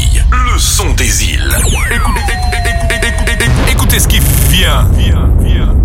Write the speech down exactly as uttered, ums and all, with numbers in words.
Antilles, le son des îles. Écoutez, écoutez, écoutez, écoutez, écoutez, écoutez ce qui vient. Viens, viens.